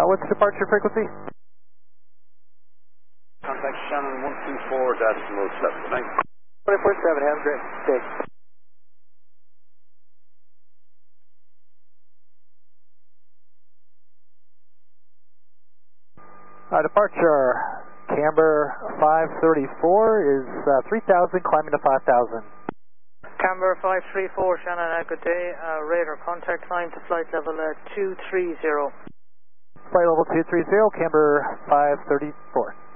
what's the departure frequency? Contact Shannon 124.07. Thanks. 24-7, have a great day. Departure, Camber 534 is 3,000, climbing to 5,000. Camber 534, Shannon, good day. Radar contact climb to flight level 230. Flight level 230, Camber 534.